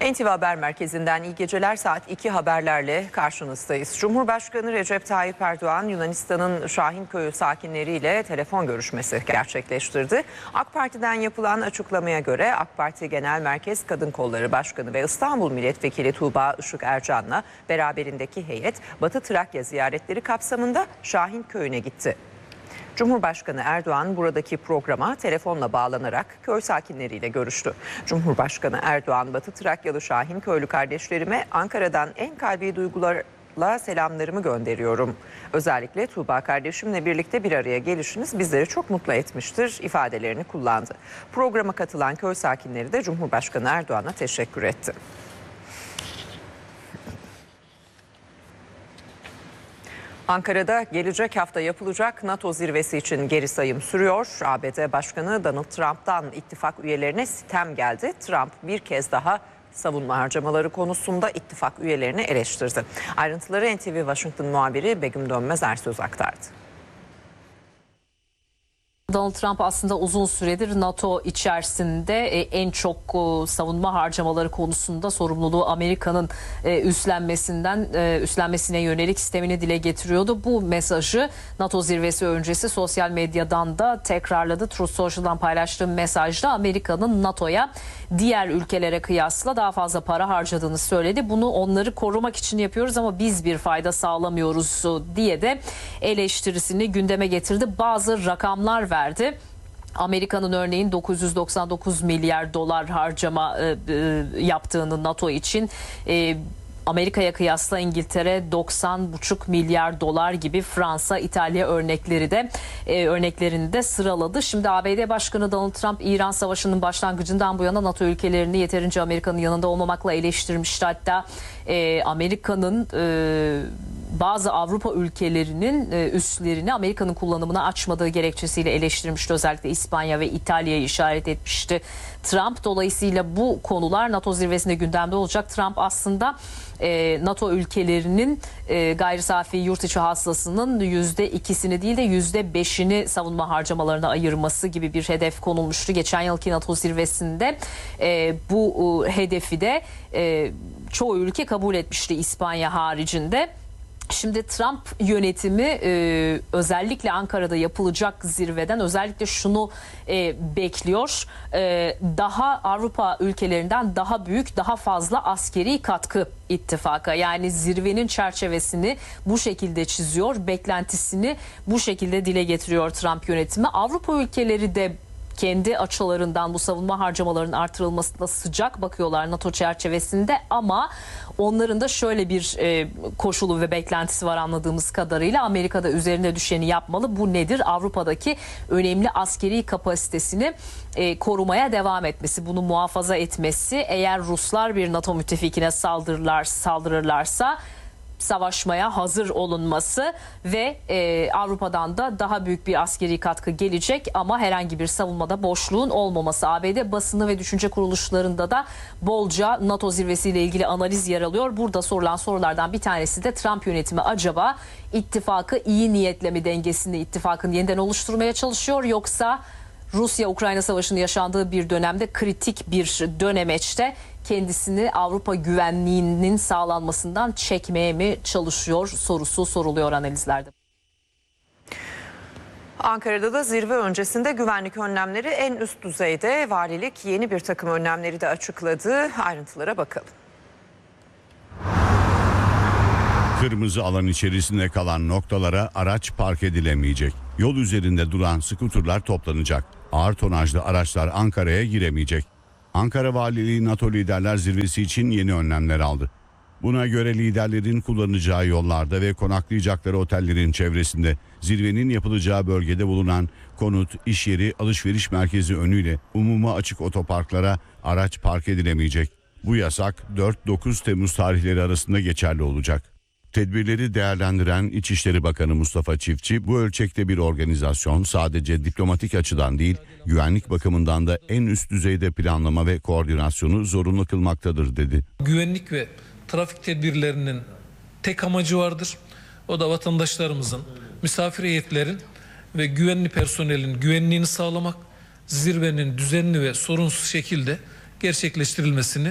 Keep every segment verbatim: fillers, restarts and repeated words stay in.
N T V Haber Merkezi'nden iyi geceler, saat iki haberlerle karşınızdayız. Cumhurbaşkanı Recep Tayyip Erdoğan, Yunanistan'ın Şahinköy'ü sakinleriyle telefon görüşmesi gerçekleştirdi. AK Parti'den yapılan açıklamaya göre AK Parti Genel Merkez Kadın Kolları Başkanı ve İstanbul Milletvekili Tuğba Işık Ercan'la beraberindeki heyet Batı Trakya ziyaretleri kapsamında Şahinköy'üne gitti. Cumhurbaşkanı Erdoğan buradaki programa telefonla bağlanarak köy sakinleriyle görüştü. Cumhurbaşkanı Erdoğan, Batı Trakyalı Şahinköylü kardeşlerime Ankara'dan en kalbi duygularla selamlarımı gönderiyorum. Özellikle Tuğba kardeşimle birlikte bir araya gelişiniz bizleri çok mutlu etmiştir ifadelerini kullandı. Programa katılan köy sakinleri de Cumhurbaşkanı Erdoğan'a teşekkür etti. Ankara'da gelecek hafta yapılacak NATO zirvesi için geri sayım sürüyor. A B D Başkanı Donald Trump'tan ittifak üyelerine sitem geldi. Trump bir kez daha savunma harcamaları konusunda ittifak üyelerini eleştirdi. Ayrıntıları N T V Washington muhabiri Begüm Dönmez Ersöz aktardı. Donald Trump aslında uzun süredir NATO içerisinde en çok savunma harcamaları konusunda sorumluluğu Amerika'nın üstlenmesinden üstlenmesine yönelik sistemini dile getiriyordu. Bu mesajı NATO zirvesi öncesi sosyal medyadan da tekrarladı. Truth Social'dan paylaştığı mesajda Amerika'nın NATO'ya diğer ülkelere kıyasla daha fazla para harcadığını söyledi. Bunu onları korumak için yapıyoruz ama biz bir fayda sağlamıyoruz diye de eleştirisini gündeme getirdi. Bazı rakamlar verdi. verdi. Amerika'nın örneğin dokuz yüz doksan dokuz milyar dolar harcama e, e, yaptığını NATO için, e, Amerika'ya kıyasla İngiltere doksan buçuk milyar dolar gibi, Fransa, İtalya örnekleri de e, örneklerini de sıraladı. Şimdi A B D Başkanı Donald Trump, İran Savaşı'nın başlangıcından bu yana NATO ülkelerini yeterince Amerika'nın yanında olmamakla eleştirmişti. Hatta e, Amerika'nın e, bazı Avrupa ülkelerinin üslerini Amerika'nın kullanımına açmadığı gerekçesiyle eleştirmişti. Özellikle İspanya ve İtalya'yı işaret etmişti Trump. Dolayısıyla bu konular NATO zirvesinde gündemde olacak. Trump aslında NATO ülkelerinin gayri safi yurt içi hasılasının yüzde ikisini değil de yüzde beşini savunma harcamalarına ayırması gibi bir hedef konulmuştu. Geçen yılki NATO zirvesinde bu hedefi de çoğu ülke kabul etmişti, İspanya haricinde. Şimdi Trump yönetimi e, özellikle Ankara'da yapılacak zirveden özellikle şunu e, bekliyor. E, daha Avrupa ülkelerinden daha büyük, daha fazla askeri katkı ittifaka. Yani zirvenin çerçevesini bu şekilde çiziyor, beklentisini bu şekilde dile getiriyor Trump yönetimi. Avrupa ülkeleri de kendi açılarından bu savunma harcamalarının artırılmasına sıcak bakıyorlar NATO çerçevesinde, ama onların da şöyle bir e, koşulu ve beklentisi var anladığımız kadarıyla. Amerika'da üzerine düşeni yapmalı. Bu nedir? Avrupa'daki önemli askeri kapasitesini e, korumaya devam etmesi, bunu muhafaza etmesi. Eğer Ruslar bir NATO müttefikine saldırırlar, saldırırlarsa savaşmaya hazır olunması ve e, Avrupa'dan da daha büyük bir askeri katkı gelecek ama herhangi bir savunmada boşluğun olmaması. A B D basını ve düşünce kuruluşlarında da bolca NATO zirvesiyle ilgili analiz yer alıyor. Burada sorulan sorulardan bir tanesi de Trump yönetimi acaba ittifakı iyi niyetle mi, dengesini ittifakın yeniden oluşturmaya çalışıyor, yoksa Rusya-Ukrayna savaşının yaşandığı bir dönemde, kritik bir dönemeçte kendisini Avrupa güvenliğinin sağlanmasından çekmeye mi çalışıyor sorusu soruluyor analizlerde. Ankara'da da zirve öncesinde güvenlik önlemleri en üst düzeyde. Valilik yeni bir takım önlemleri de açıkladı. Ayrıntılara bakalım. Kırmızı alan içerisinde kalan noktalara araç park edilemeyecek. Yol üzerinde duran skuterlar toplanacak. Ağır tonajlı araçlar Ankara'ya giremeyecek. Ankara Valiliği NATO Liderler Zirvesi için yeni önlemler aldı. Buna göre liderlerin kullanacağı yollarda ve konaklayacakları otellerin çevresinde, zirvenin yapılacağı bölgede bulunan konut, iş yeri, alışveriş merkezi önüyle umuma açık otoparklara araç park edilemeyecek. Bu yasak dört dokuz Temmuz tarihleri arasında geçerli olacak. Tedbirleri değerlendiren İçişleri Bakanı Mustafa Çiftçi, bu ölçekte bir organizasyon sadece diplomatik açıdan değil, güvenlik bakımından da en üst düzeyde planlama ve koordinasyonu zorunlu kılmaktadır dedi. Güvenlik ve trafik tedbirlerinin tek amacı vardır. O da vatandaşlarımızın, misafir heyetlerin ve güvenli personelin güvenliğini sağlamak, zirvenin düzenli ve sorunsuz şekilde gerçekleştirilmesini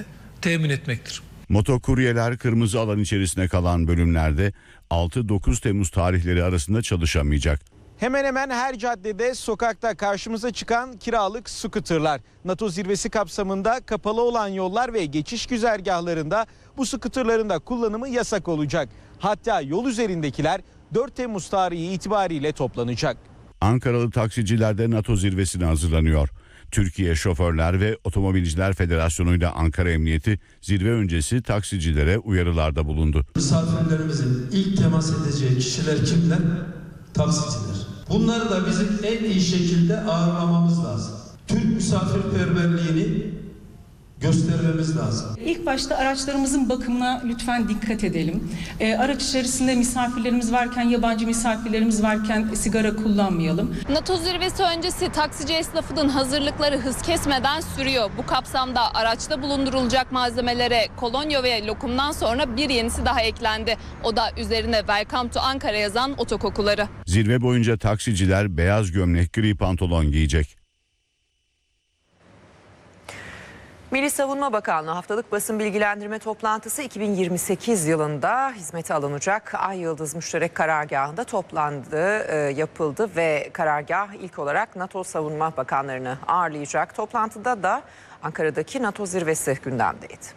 temin etmektir. Motokuryeler kırmızı alan içerisinde kalan bölümlerde altı dokuz Temmuz tarihleri arasında çalışamayacak. Hemen hemen her caddede, sokakta karşımıza çıkan kiralık scooterlar. NATO zirvesi kapsamında kapalı olan yollar ve geçiş güzergahlarında bu scooterların da kullanımı yasak olacak. Hatta yol üzerindekiler dört Temmuz tarihi itibariyle toplanacak. Ankaralı taksiciler de NATO zirvesine hazırlanıyor. Türkiye Şoförler ve Otomobilciler Federasyonu ile Ankara Emniyeti zirve öncesi taksicilere uyarılarda bulundu. Misafirlerimizin ilk temas edeceği kişiler kimler? Taksiciler. Bunları da bizim en iyi şekilde ağırlamamız lazım. Türk misafirperverliğini göstermemiz lazım. İlk başta araçlarımızın bakımına lütfen dikkat edelim. E, araç içerisinde misafirlerimiz varken, yabancı misafirlerimiz varken sigara kullanmayalım. NATO zirvesi öncesi taksici esnafının hazırlıkları hız kesmeden sürüyor. Bu kapsamda araçta bulundurulacak malzemelere kolonya ve lokumdan sonra bir yenisi daha eklendi. O da üzerine Welcome to Ankara yazan otokokuları. Zirve boyunca taksiciler beyaz gömlek, gri pantolon giyecek. Milli Savunma Bakanlığı haftalık basın bilgilendirme toplantısı iki bin yirmi sekiz yılında hizmete alınacak Ay Yıldız Müşterek Karargahı'nda toplandı, e, yapıldı ve karargah ilk olarak NATO Savunma Bakanlarını ağırlayacak. Toplantıda da Ankara'daki NATO zirvesi gündemdeydi.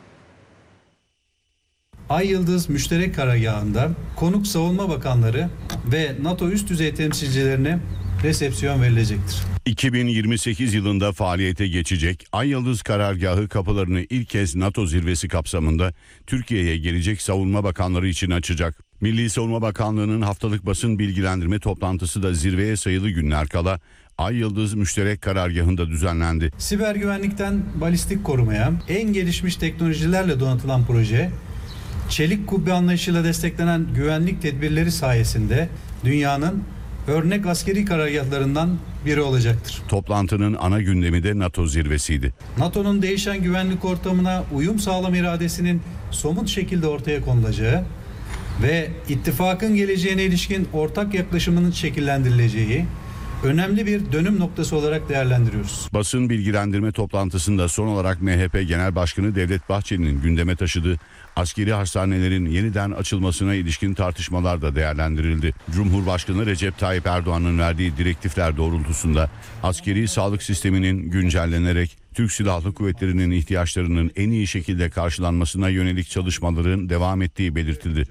Ay Yıldız Müşterek Karargahı'nda konuk savunma bakanları ve NATO üst düzey temsilcilerine resepsiyon verilecektir. iki bin yirmi sekiz yılında faaliyete geçecek Ay Yıldız Karargahı kapılarını ilk kez NATO zirvesi kapsamında Türkiye'ye gelecek savunma bakanları için açacak. Milli Savunma Bakanlığı'nın haftalık basın bilgilendirme toplantısı da zirveye sayılı günler kala Ay Yıldız Müşterek Karargahı'nda düzenlendi. Siber güvenlikten balistik korumaya en gelişmiş teknolojilerle donatılan proje, çelik kubbe anlayışıyla desteklenen güvenlik tedbirleri sayesinde dünyanın örnek askeri karargahlarından biri olacaktır. Toplantının ana gündemi de NATO zirvesiydi. NATO'nun değişen güvenlik ortamına uyum sağlama iradesinin somut şekilde ortaya konulacağı ve ittifakın geleceğine ilişkin ortak yaklaşımının şekillendirileceği önemli bir dönüm noktası olarak değerlendiriyoruz. Basın bilgilendirme toplantısında son olarak M H P Genel Başkanı Devlet Bahçeli'nin gündeme taşıdığı askeri hastanelerin yeniden açılmasına ilişkin tartışmalar da değerlendirildi. Cumhurbaşkanı Recep Tayyip Erdoğan'ın verdiği direktifler doğrultusunda askeri sağlık sisteminin güncellenerek Türk Silahlı Kuvvetleri'nin ihtiyaçlarının en iyi şekilde karşılanmasına yönelik çalışmaların devam ettiği belirtildi.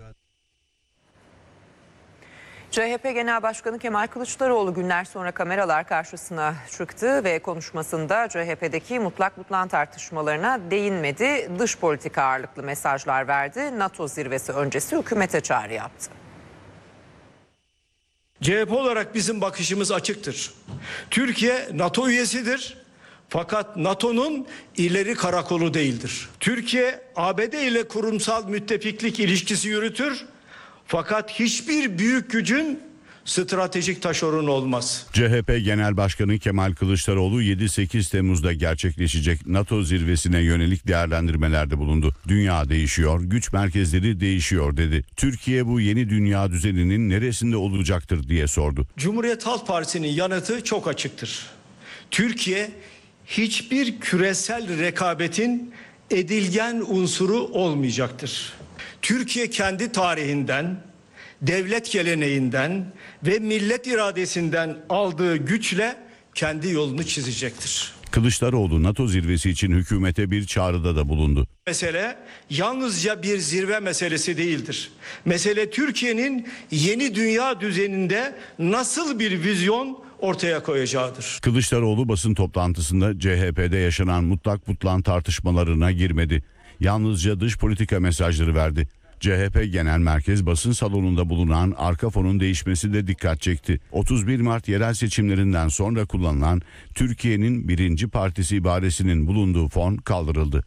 C H P Genel Başkanı Kemal Kılıçdaroğlu günler sonra kameralar karşısına çıktı ve konuşmasında C H P'deki mutlak butlan tartışmalarına değinmedi. Dış politika ağırlıklı mesajlar verdi. NATO zirvesi öncesi hükümete çağrı yaptı. C H P olarak bizim bakışımız açıktır. Türkiye NATO üyesidir. Fakat NATO'nun ileri karakolu değildir. Türkiye A B D ile kurumsal müttefiklik ilişkisi yürütür. Fakat hiçbir büyük gücün stratejik taşeronu olmaz. C H P Genel Başkanı Kemal Kılıçdaroğlu yedi sekiz Temmuz'da gerçekleşecek NATO zirvesine yönelik değerlendirmelerde bulundu. Dünya değişiyor, güç merkezleri değişiyor dedi. Türkiye bu yeni dünya düzeninin neresinde olacaktır diye sordu. Cumhuriyet Halk Partisi'nin yanıtı çok açıktır. Türkiye hiçbir küresel rekabetin edilgen unsuru olmayacaktır. Türkiye kendi tarihinden, devlet geleneğinden ve millet iradesinden aldığı güçle kendi yolunu çizecektir. Kılıçdaroğlu NATO zirvesi için hükümete bir çağrıda da bulundu. Mesele yalnızca bir zirve meselesi değildir. Mesele Türkiye'nin yeni dünya düzeninde nasıl bir vizyon ortaya koyacağıdır. Kılıçdaroğlu basın toplantısında C H P'de yaşanan mutlak butlan tartışmalarına girmedi. Yalnızca dış politika mesajları verdi. C H P Genel Merkez basın salonunda bulunan arka fonun değişmesi de dikkat çekti. otuz bir Mart yerel seçimlerinden sonra kullanılan Türkiye'nin birinci partisi ibaresinin bulunduğu fon kaldırıldı.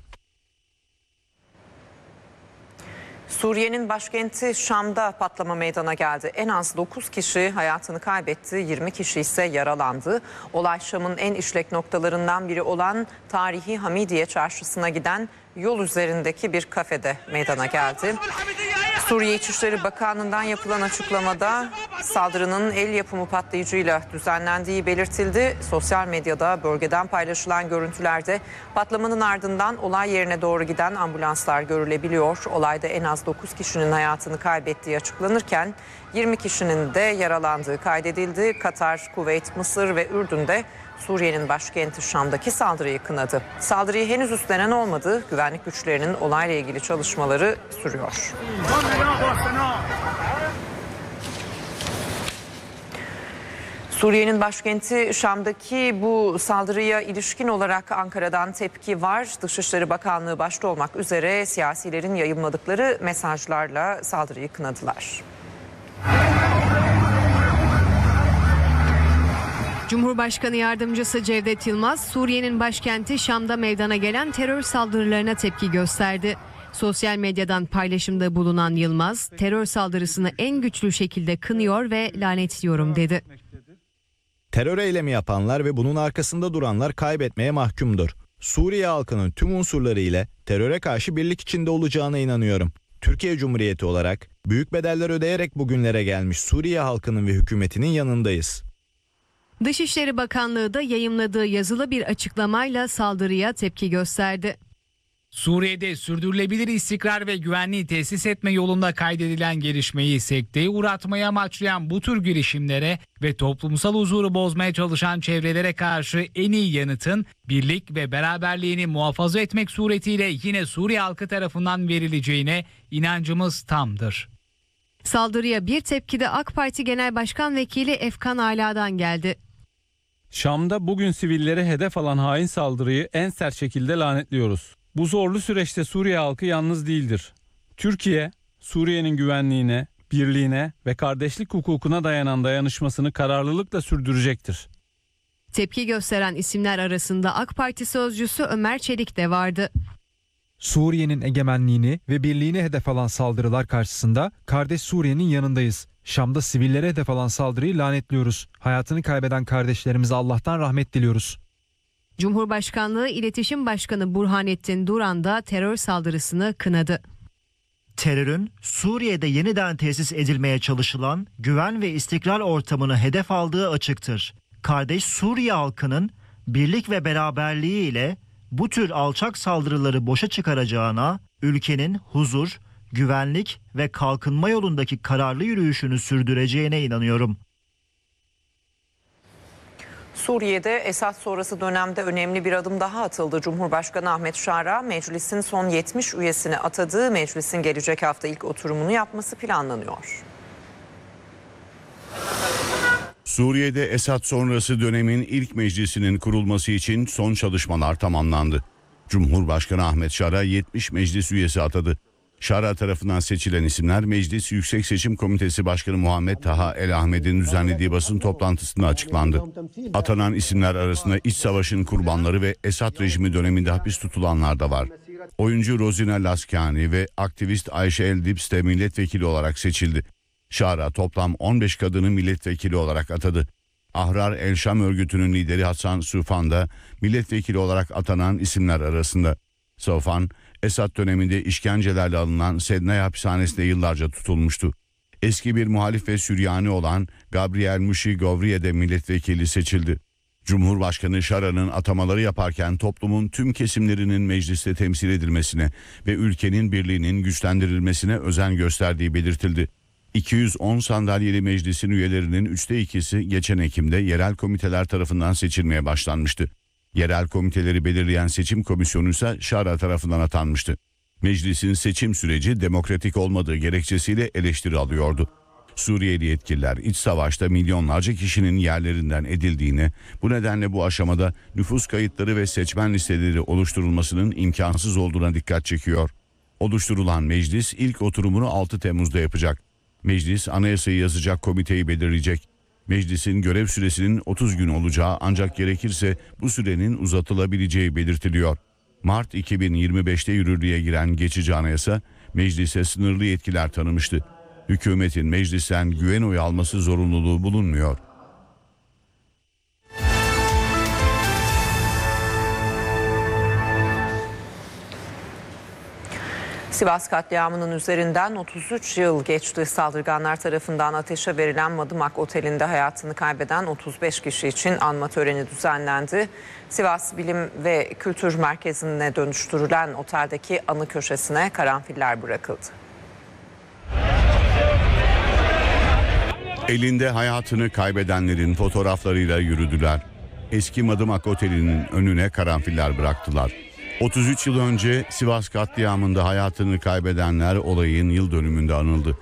Suriye'nin başkenti Şam'da patlama meydana geldi. En az dokuz kişi hayatını kaybetti, yirmi kişi ise yaralandı. Olay Şam'ın en işlek noktalarından biri olan tarihi Hamidiye Çarşısı'na giden yol üzerindeki bir kafede meydana geldi. Suriye İçişleri Bakanlığı'ndan yapılan açıklamada saldırının el yapımı patlayıcıyla düzenlendiği belirtildi. Sosyal medyada bölgeden paylaşılan görüntülerde patlamanın ardından olay yerine doğru giden ambulanslar görülebiliyor. Olayda en az dokuz kişinin hayatını kaybettiği açıklanırken yirmi kişinin de yaralandığı kaydedildi. Katar, Kuveyt, Mısır ve Ürdün'de Suriye'nin başkenti Şam'daki saldırıyı kınadı. Saldırıyı henüz üstlenen olmadı. Güvenlik güçlerinin olayla ilgili çalışmaları sürüyor. Suriye'nin başkenti Şam'daki bu saldırıya ilişkin olarak Ankara'dan tepki var. Dışişleri Bakanlığı başta olmak üzere siyasilerin yayımladıkları mesajlarla saldırıyı kınadılar. Cumhurbaşkanı Yardımcısı Cevdet Yılmaz, Suriye'nin başkenti Şam'da meydana gelen terör saldırılarına tepki gösterdi. Sosyal medyadan paylaşımda bulunan Yılmaz, terör saldırısını en güçlü şekilde kınıyor ve lanetliyorum dedi. Terör eylemi yapanlar ve bunun arkasında duranlar kaybetmeye mahkumdur. Suriye halkının tüm unsurları ile teröre karşı birlik içinde olacağına inanıyorum. Türkiye Cumhuriyeti olarak büyük bedeller ödeyerek bugünlere gelmiş Suriye halkının ve hükümetinin yanındayız. Dışişleri Bakanlığı da yayımladığı yazılı bir açıklamayla saldırıya tepki gösterdi. Suriye'de sürdürülebilir istikrar ve güvenliği tesis etme yolunda kaydedilen gelişmeyi sekteye uğratmaya amaçlayan bu tür girişimlere ve toplumsal huzuru bozmaya çalışan çevrelere karşı en iyi yanıtın birlik ve beraberliğini muhafaza etmek suretiyle yine Suriye halkı tarafından verileceğine inancımız tamdır. Saldırıya bir tepki de AK Parti Genel Başkan Vekili Efkan Ala'dan geldi. Şam'da bugün sivillere hedef alan hain saldırıyı en sert şekilde lanetliyoruz. Bu zorlu süreçte Suriye halkı yalnız değildir. Türkiye, Suriye'nin güvenliğine, birliğine ve kardeşlik hukukuna dayanan dayanışmasını kararlılıkla sürdürecektir. Tepki gösteren isimler arasında AK Parti sözcüsü Ömer Çelik de vardı. Suriye'nin egemenliğini ve birliğini hedef alan saldırılar karşısında kardeş Suriye'nin yanındayız. Şam'da sivillere hedef alan saldırıyı lanetliyoruz. Hayatını kaybeden kardeşlerimize Allah'tan rahmet diliyoruz. Cumhurbaşkanlığı İletişim Başkanı Burhanettin Duran da terör saldırısını kınadı. Terörün Suriye'de yeniden tesis edilmeye çalışılan güven ve istikrar ortamını hedef aldığı açıktır. Kardeş Suriye halkının birlik ve beraberliği ile bu tür alçak saldırıları boşa çıkaracağına, ülkenin huzur, güvenlik ve kalkınma yolundaki kararlı yürüyüşünü sürdüreceğine inanıyorum. Suriye'de Esad sonrası dönemde önemli bir adım daha atıldı. Cumhurbaşkanı Ahmet Şara, meclisin son yetmiş üyesini atadığı meclisin gelecek hafta ilk oturumunu yapması planlanıyor. Suriye'de Esad sonrası dönemin ilk meclisinin kurulması için son çalışmalar tamamlandı. Cumhurbaşkanı Ahmet Şara yetmiş meclis üyesi atadı. Şara tarafından seçilen isimler Meclis Yüksek Seçim Komitesi Başkanı Muhammed Taha El Ahmed'in düzenlediği basın toplantısında açıklandı. Atanan isimler arasında iç savaşın kurbanları ve Esad rejimi döneminde hapis tutulanlar da var. Oyuncu Rozina Laskani ve aktivist Ayşe El Dips de milletvekili olarak seçildi. Şara toplam on beş kadını milletvekili olarak atadı. Ahrar El Şam örgütünün lideri Hasan Sufan da milletvekili olarak atanan isimler arasında. Sufan, Esad döneminde işkencelerle alınan Sednay hapishanesinde yıllarca tutulmuştu. Eski bir muhalif ve Süryani olan Gabriel Mushi Govriye de milletvekili seçildi. Cumhurbaşkanı Şara'nın atamaları yaparken toplumun tüm kesimlerinin mecliste temsil edilmesine ve ülkenin birliğinin güçlendirilmesine özen gösterdiği belirtildi. iki yüz on sandalyeli meclisin üyelerinin üçte ikisi geçen Ekim'de yerel komiteler tarafından seçilmeye başlanmıştı. Yerel komiteleri belirleyen seçim komisyonu ise Şara tarafından atanmıştı. Meclisin seçim süreci demokratik olmadığı gerekçesiyle eleştiri alıyordu. Suriyeli yetkililer iç savaşta milyonlarca kişinin yerlerinden edildiğine, bu nedenle bu aşamada nüfus kayıtları ve seçmen listeleri oluşturulmasının imkansız olduğuna dikkat çekiyor. Oluşturulan meclis ilk oturumunu altı Temmuz'da yapacak. Meclis anayasayı yazacak komiteyi belirleyecek. Meclisin görev süresinin otuz gün olacağı ancak gerekirse bu sürenin uzatılabileceği belirtiliyor. Mart iki bin yirmi beşte yürürlüğe giren geçici anayasa meclise sınırlı yetkiler tanımıştı. Hükümetin meclisten güven oyu alması zorunluluğu bulunmuyor. Sivas katliamının üzerinden otuz üç yıl geçti. Saldırganlar tarafından ateşe verilen Madımak Oteli'nde hayatını kaybeden otuz beş kişi için anma töreni düzenlendi. Sivas Bilim ve Kültür Merkezi'ne dönüştürülen oteldeki anı köşesine karanfiller bırakıldı. Elinde hayatını kaybedenlerin fotoğraflarıyla yürüdüler. Eski Madımak Oteli'nin önüne karanfiller bıraktılar. otuz üç yıl önce Sivas katliamında hayatını kaybedenler olayın yıl dönümünde anıldı.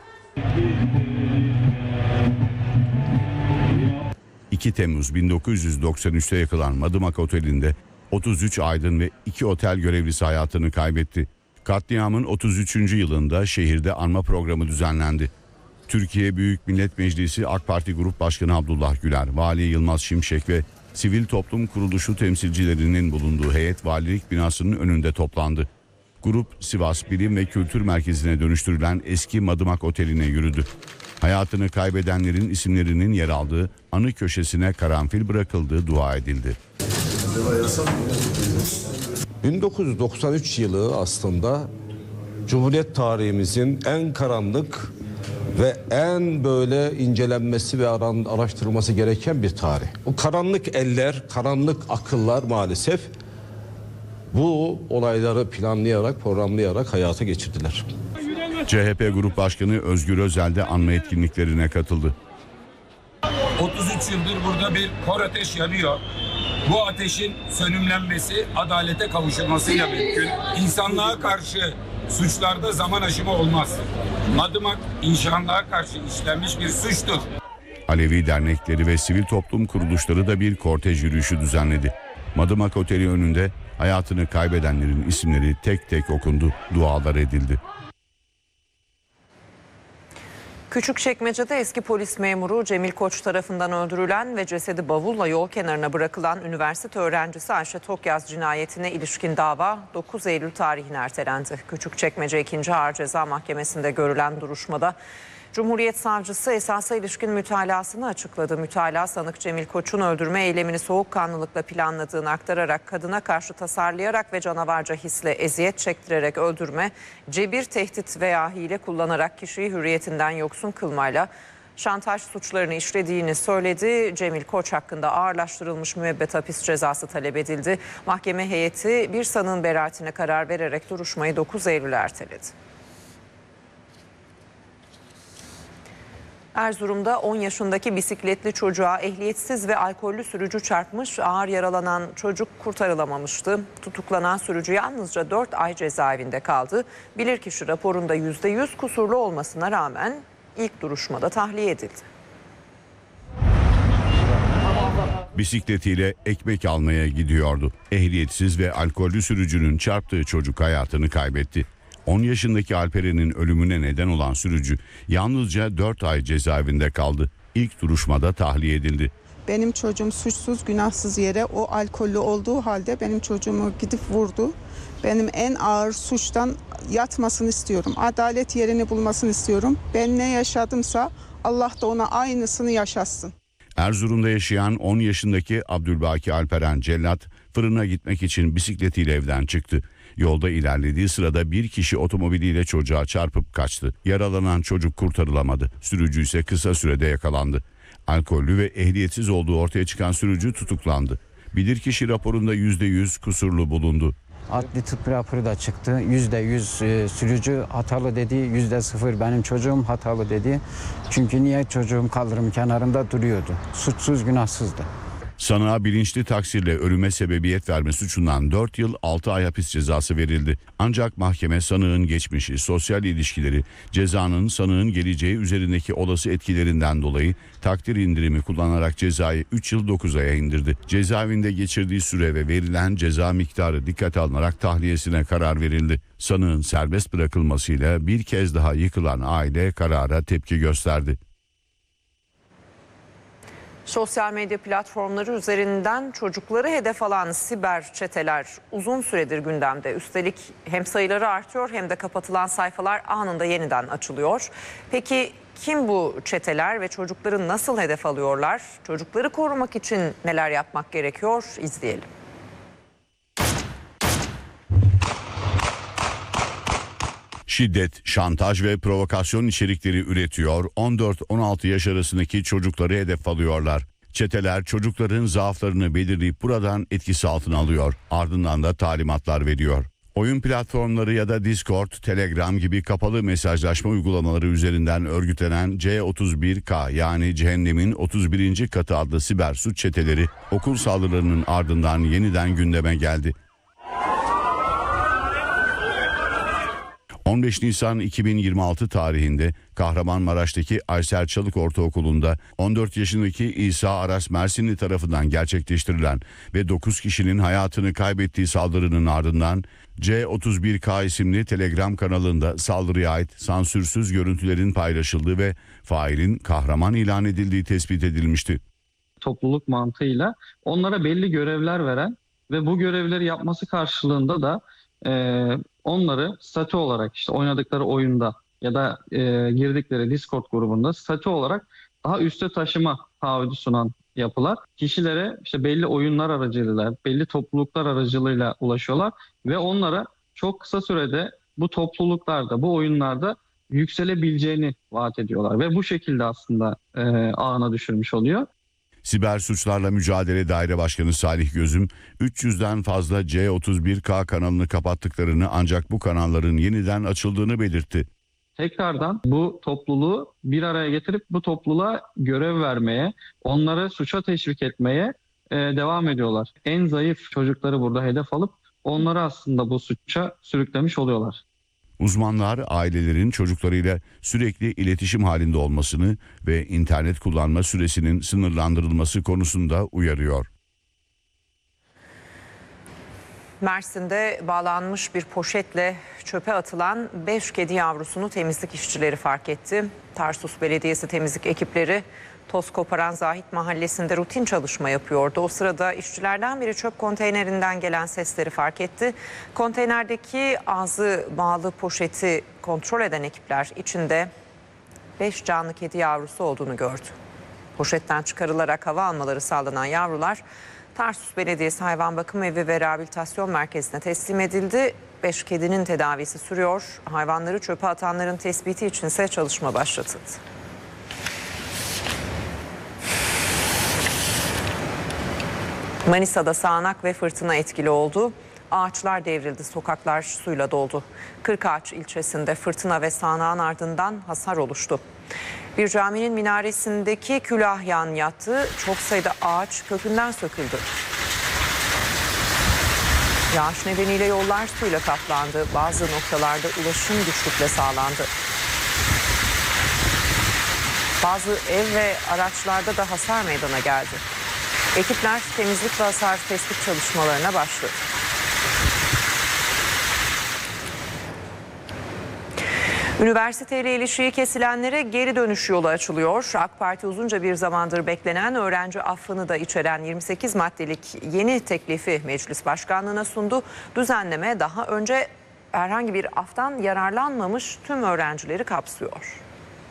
iki Temmuz bin dokuz yüz doksan üçte yakılan Madımak Oteli'nde otuz üç aydın ve iki otel görevlisi hayatını kaybetti. Katliamın otuz üçüncü yılında şehirde anma programı düzenlendi. Türkiye Büyük Millet Meclisi AK Parti Grup Başkanı Abdullah Güler, Vali Yılmaz Şimşek ve sivil toplum kuruluşu temsilcilerinin bulunduğu heyet valilik binasının önünde toplandı. Grup Sivas Bilim ve Kültür Merkezi'ne dönüştürülen eski Madımak Oteli'ne yürüdü. Hayatını kaybedenlerin isimlerinin yer aldığı anı köşesine karanfil bırakıldığı dua edildi. bin dokuz yüz doksan üç yılı aslında Cumhuriyet tarihimizin en karanlık ve en böyle incelenmesi ve araştırılması gereken bir tarih. O karanlık eller, karanlık akıllar maalesef bu olayları planlayarak, programlayarak hayata geçirdiler. C H P Grup Başkanı Özgür Özel de anma etkinliklerine katıldı. otuz üç yıldır burada bir kor ateş yanıyor. Bu ateşin sönümlenmesi, adalete kavuşulmasıyla mümkün. İnsanlığa karşı suçlarda zaman aşımı olmaz. Madımak insanlığa karşı işlenmiş bir suçtur. Alevi dernekleri ve sivil toplum kuruluşları da bir kortej yürüyüşü düzenledi. Madımak Oteli önünde hayatını kaybedenlerin isimleri tek tek okundu, dualar edildi. Küçükçekmece'de eski polis memuru Cemil Koç tarafından öldürülen ve cesedi bavulla yol kenarına bırakılan üniversite öğrencisi Ayşe Tokyaz cinayetine ilişkin dava dokuz Eylül tarihine ertelendi. Küçükçekmece ikinci Ağır Ceza Mahkemesi'nde görülen duruşmada Cumhuriyet Savcısı esasa ilişkin mütalasını açıkladı. Mütalaa sanık Cemil Koç'un öldürme eylemini soğukkanlılıkla planladığını aktararak kadına karşı tasarlayarak ve canavarca hisle eziyet çektirerek öldürme, cebir, tehdit veya hile kullanarak kişiyi hürriyetinden yoksun kılmayla şantaj suçlarını işlediğini söyledi. Cemil Koç hakkında ağırlaştırılmış müebbet hapis cezası talep edildi. Mahkeme heyeti bir sanığın beraatine karar vererek duruşmayı dokuz Eylül'e erteledi. Erzurum'da on yaşındaki bisikletli çocuğa ehliyetsiz ve alkollü sürücü çarpmış, ağır yaralanan çocuk kurtarılamamıştı. Tutuklanan sürücü yalnızca dört ay cezaevinde kaldı. Bilirkişi raporunda yüzde yüz kusurlu olmasına rağmen ilk duruşmada tahliye edildi. Bisikletiyle ekmek almaya gidiyordu. Ehliyetsiz ve alkollü sürücünün çarptığı çocuk hayatını kaybetti. on yaşındaki Alperen'in ölümüne neden olan sürücü yalnızca dört ay cezaevinde kaldı. İlk duruşmada tahliye edildi. Benim çocuğum suçsuz günahsız yere o alkollü olduğu halde benim çocuğumu gidip vurdu. Benim en ağır suçtan yatmasını istiyorum. Adalet yerini bulmasını istiyorum. Ben ne yaşadımsa Allah da ona aynısını yaşatsın. Erzurum'da yaşayan on yaşındaki Abdülbaki Alperen Cellat fırına gitmek için bisikletiyle evden çıktı. Yolda ilerlediği sırada bir kişi otomobiliyle çocuğa çarpıp kaçtı. Yaralanan çocuk kurtarılamadı. Sürücü ise kısa sürede yakalandı. Alkollü ve ehliyetsiz olduğu ortaya çıkan sürücü tutuklandı. Bilirkişi raporunda yüzde yüz kusurlu bulundu. Adli tıp raporu da çıktı. yüzde yüz e, sürücü hatalı dedi, yüzde sıfır benim çocuğum hatalı dedi. Çünkü niye çocuğum kaldırım kenarında duruyordu. Suçsuz günahsızdı. Sanığa bilinçli taksirle ölüme sebebiyet verme suçundan dört yıl altı ay hapis cezası verildi. Ancak mahkeme sanığın geçmişi, sosyal ilişkileri, cezanın sanığın geleceği üzerindeki olası etkilerinden dolayı takdir indirimi kullanarak cezayı üç yıl dokuz aya indirdi. Cezaevinde geçirdiği süre ve verilen ceza miktarı dikkate alınarak tahliyesine karar verildi. Sanığın serbest bırakılmasıyla bir kez daha yıkılan aile karara tepki gösterdi. Sosyal medya platformları üzerinden çocukları hedef alan siber çeteler uzun süredir gündemde. Üstelik hem sayıları artıyor hem de kapatılan sayfalar anında yeniden açılıyor. Peki kim bu çeteler ve çocukları nasıl hedef alıyorlar? Çocukları korumak için neler yapmak gerekiyor? İzleyelim. Şiddet, şantaj ve provokasyon içerikleri üretiyor, on dört on altı yaş arasındaki çocukları hedef alıyorlar. Çeteler çocukların zaaflarını belirleyip buradan etkisi altına alıyor. Ardından da talimatlar veriyor. Oyun platformları ya da Discord, Telegram gibi kapalı mesajlaşma uygulamaları üzerinden örgütlenen C otuz bir K yani Cehennemin otuz birinci katı adlı siber suç çeteleri okul saldırılarının ardından yeniden gündeme geldi. on beş Nisan iki bin yirmi altı tarihinde Kahramanmaraş'taki Aysel Çalık Ortaokulu'nda on dört yaşındaki İsa Aras Mersinli tarafından gerçekleştirilen ve dokuz kişinin hayatını kaybettiği saldırının ardından C otuz bir K isimli Telegram kanalında saldırıya ait sansürsüz görüntülerin paylaşıldığı ve failin kahraman ilan edildiği tespit edilmişti. Topluluk mantığıyla onlara belli görevler veren ve bu görevleri yapması karşılığında da e, onları statü olarak işte oynadıkları oyunda ya da e, girdikleri Discord grubunda statü olarak daha üste taşıma taahhüdü sunan yapılar kişilere işte belli oyunlar aracılığıyla, belli topluluklar aracılığıyla ulaşıyorlar ve onlara çok kısa sürede bu topluluklarda, bu oyunlarda yükselebileceğini vaat ediyorlar ve bu şekilde aslında e, ağına düşürmüş oluyor. Siber Suçlarla Mücadele Daire Başkanı Salih Gözüm, üç yüzden fazla C otuz bir K kanalını kapattıklarını ancak bu kanalların yeniden açıldığını belirtti. Tekrardan bu topluluğu bir araya getirip bu topluluğa görev vermeye, onları suça teşvik etmeye e, devam ediyorlar. En zayıf çocukları burada hedef alıp onları aslında bu suça sürüklemiş oluyorlar. Uzmanlar ailelerin çocuklarıyla sürekli iletişim halinde olmasını ve internet kullanma süresinin sınırlandırılması konusunda uyarıyor. Mersin'de bağlanmış bir poşetle çöpe atılan beş kedi yavrusunu temizlik işçileri fark etti. Tarsus Belediyesi temizlik ekipleri toz koparan Zahit Mahallesi'nde rutin çalışma yapıyordu. O sırada işçilerden biri çöp konteynerinden gelen sesleri fark etti. Konteynerdeki ağzı bağlı poşeti kontrol eden ekipler içinde beş canlı kedi yavrusu olduğunu gördü. Poşetten çıkarılarak hava almaları sağlanan yavrular Tarsus Belediyesi Hayvan Bakım Evi ve Rehabilitasyon Merkezi'ne teslim edildi. beş kedinin tedavisi sürüyor. Hayvanları çöpe atanların tespiti içinse çalışma başlatıldı. Manisa'da sağanak ve fırtına etkili oldu. Ağaçlar devrildi, sokaklar suyla doldu. Kırkağaç ilçesinde fırtına ve sağanağın ardından hasar oluştu. Bir caminin minaresindeki külahyan yattı. Çok sayıda ağaç kökünden söküldü. Yağış nedeniyle yollar suyla kaplandı. Bazı noktalarda ulaşım güçlükle sağlandı. Bazı ev ve araçlarda da hasar meydana geldi. Ekipler temizlik ve hasar tespit çalışmalarına başladı. Üniversiteyle ilişiği kesilenlere geri dönüş yolu açılıyor. AK Parti uzunca bir zamandır beklenen öğrenci affını da içeren yirmi sekiz maddelik yeni teklifi Meclis Başkanlığı'na sundu. Düzenleme daha önce herhangi bir aftan yararlanmamış tüm öğrencileri kapsıyor.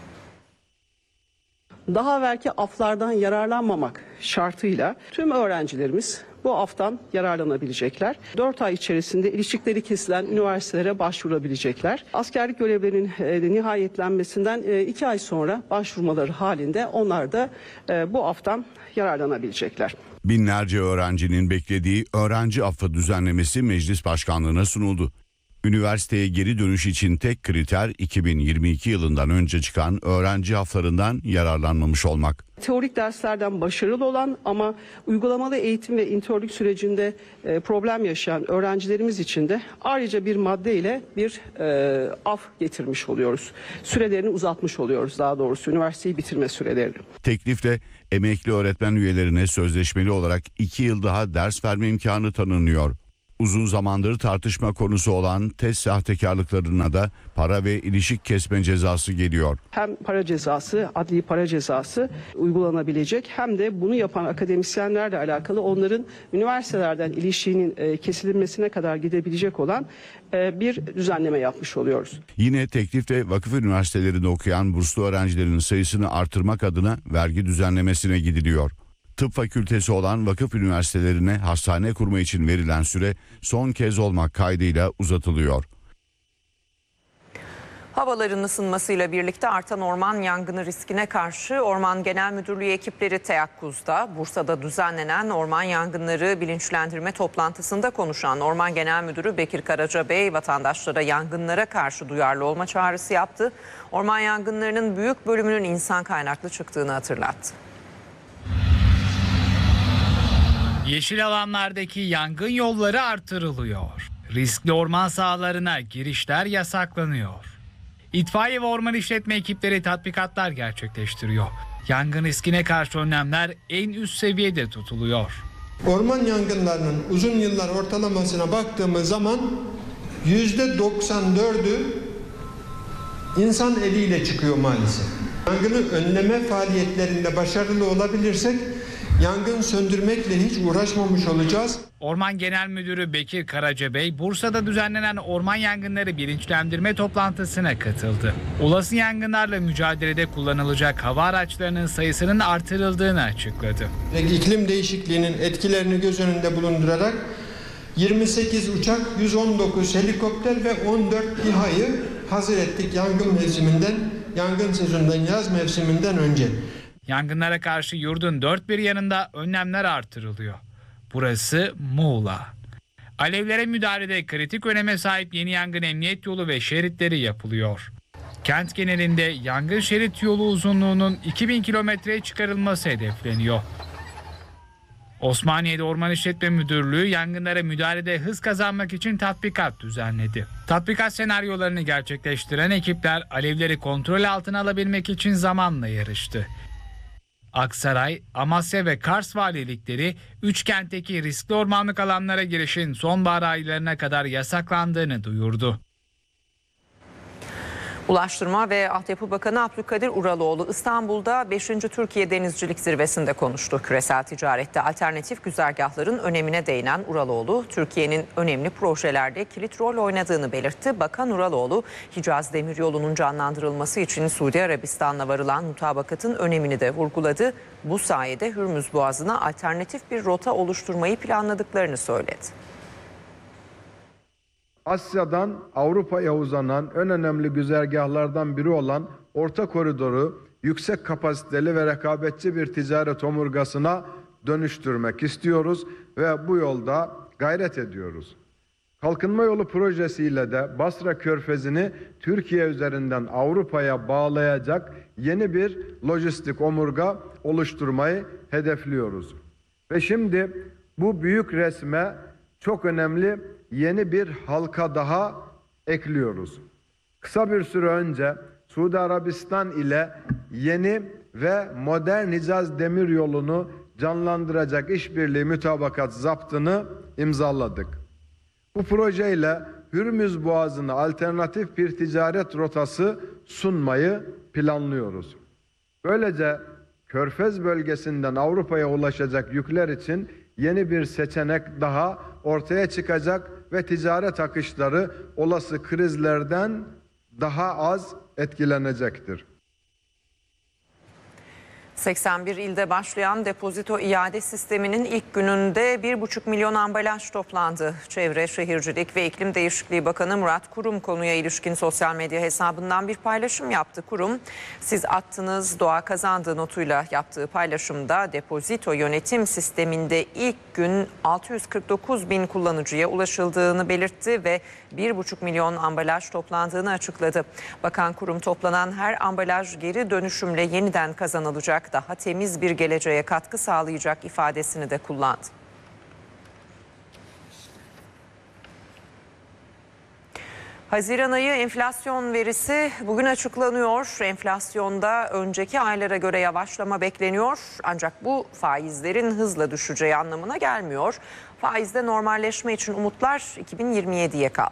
Daha evvelki aflardan yararlanmamak şartıyla tüm öğrencilerimiz bu aftan yararlanabilecekler. dört ay içerisinde ilişkileri kesilen üniversitelere başvurabilecekler. Askerlik görevlerinin e, nihayetlenmesinden e, iki ay sonra başvurmaları halinde onlar da e, bu aftan yararlanabilecekler. Binlerce öğrencinin beklediği öğrenci affı düzenlemesi Meclis Başkanlığı'na sunuldu. Üniversiteye geri dönüş için tek kriter iki bin yirmi iki yılından önce çıkan öğrenci haflarından yararlanmamış olmak. Teorik derslerden başarılı olan ama uygulamalı eğitim ve internlük sürecinde e, problem yaşayan öğrencilerimiz için de ayrıca bir madde ile bir e, af getirmiş oluyoruz. Sürelerini uzatmış oluyoruz, daha doğrusu üniversiteyi bitirme sürelerini. Teklifle emekli öğretmen üyelerine sözleşmeli olarak iki yıl daha ders verme imkanı tanınıyor. Uzun zamandır tartışma konusu olan test sahtekarlıklarına da para ve ilişik kesme cezası geliyor. Hem para cezası, adli para cezası uygulanabilecek hem de bunu yapan akademisyenlerle alakalı onların üniversitelerden ilişiğinin kesilmesine kadar gidebilecek olan bir düzenleme yapmış oluyoruz. Yine teklifte vakıf üniversitelerinde okuyan burslu öğrencilerin sayısını artırmak adına vergi düzenlemesine gidiliyor. Tıp fakültesi olan vakıf üniversitelerine hastane kurma için verilen süre son kez olmak kaydıyla uzatılıyor. Havaların ısınmasıyla birlikte artan orman yangını riskine karşı Orman Genel Müdürlüğü ekipleri teyakkuzda. Bursa'da düzenlenen orman yangınları bilinçlendirme toplantısında konuşan Orman Genel Müdürü Bekir Karacabey vatandaşlara yangınlara karşı duyarlı olma çağrısı yaptı. Orman yangınlarının büyük bölümünün insan kaynaklı çıktığını hatırlattı. Yeşil alanlardaki yangın yolları artırılıyor. Riskli orman sahalarına girişler yasaklanıyor. İtfaiye ve orman işletme ekipleri tatbikatlar gerçekleştiriyor. Yangın riskine karşı önlemler en üst seviyede tutuluyor. Orman yangınlarının uzun yıllar ortalamasına baktığımız zaman yüzde doksan dördü insan eliyle çıkıyor maalesef. Yangını önleme faaliyetlerinde başarılı olabilirsek yangın söndürmekle hiç uğraşmamış olacağız. Orman Genel Müdürü Bekir Karacabey, Bursa'da düzenlenen orman yangınları bilinçlendirme toplantısına katıldı. Olası yangınlarla mücadelede kullanılacak hava araçlarının sayısının artırıldığını açıkladı. İklim değişikliğinin etkilerini göz önünde bulundurarak yirmi sekiz uçak, yüz on dokuz helikopter ve on dört İHA'yı hazır ettik yangın mevsiminden, yangın sezonundan, yaz mevsiminden önce. Yangınlara karşı yurdun dört bir yanında önlemler artırılıyor. Burası Muğla. Alevlere müdahalede kritik öneme sahip yeni yangın emniyet yolu ve şeritleri yapılıyor. Kent genelinde yangın şerit yolu uzunluğunun iki bin kilometreye çıkarılması hedefleniyor. Osmaniye'de Orman İşletme Müdürlüğü yangınlara müdahalede hız kazanmak için tatbikat düzenledi. Tatbikat senaryolarını gerçekleştiren ekipler alevleri kontrol altına alabilmek için zamanla yarıştı. Aksaray, Amasya ve Kars valilikleri üç kentteki riskli ormanlık alanlara girişin sonbahar aylarına kadar yasaklandığını duyurdu. Ulaştırma ve Altyapı Bakanı Abdülkadir Uraloğlu İstanbul'da beşinci Türkiye Denizcilik Zirvesi'nde konuştu. Küresel ticarette alternatif güzergahların önemine değinen Uraloğlu, Türkiye'nin önemli projelerde kilit rol oynadığını belirtti. Bakan Uraloğlu, Hicaz Demiryolu'nun canlandırılması için Suudi Arabistan'la varılan mutabakatın önemini de vurguladı. Bu sayede Hürmüz Boğazı'na alternatif bir rota oluşturmayı planladıklarını söyledi. Asya'dan Avrupa'ya uzanan en önemli güzergahlardan biri olan Orta Koridoru yüksek kapasiteli ve rekabetçi bir ticaret omurgasına dönüştürmek istiyoruz ve bu yolda gayret ediyoruz. Kalkınma Yolu projesiyle de Basra Körfezi'ni Türkiye üzerinden Avrupa'ya bağlayacak yeni bir lojistik omurga oluşturmayı hedefliyoruz. Ve şimdi bu büyük resme çok önemli yeni bir halka daha ekliyoruz. Kısa bir süre önce Suudi Arabistan ile yeni ve modern Hicaz Demiryolu'nu canlandıracak işbirliği mütabakat zaptını imzaladık. Bu projeyle Hürmüz Boğazı'na alternatif bir ticaret rotası sunmayı planlıyoruz. Böylece Körfez bölgesinden Avrupa'ya ulaşacak yükler için yeni bir seçenek daha ortaya çıkacak ve ticaret akışları olası krizlerden daha az etkilenecektir. seksen bir ilde başlayan depozito iade sisteminin ilk gününde bir buçuk milyon ambalaj toplandı. Çevre, Şehircilik ve İklim Değişikliği Bakanı Murat Kurum konuya ilişkin sosyal medya hesabından bir paylaşım yaptı. Kurum, siz attınız, doğa kazandı notuyla yaptığı paylaşımda depozito yönetim sisteminde ilk gün altı yüz kırk dokuz bin kullanıcıya ulaşıldığını belirtti ve bir buçuk milyon ambalaj toplandığını açıkladı. Bakan Kurum, toplanan her ambalaj geri dönüşümle yeniden kazanılacak, daha temiz bir geleceğe katkı sağlayacak ifadesini de kullandı. Haziran ayı enflasyon verisi bugün açıklanıyor. Enflasyonda önceki aylara göre yavaşlama bekleniyor. Ancak bu faizlerin hızla düşeceği anlamına gelmiyor. Faizde normalleşme için umutlar iki bin yirmi yediye kaldı.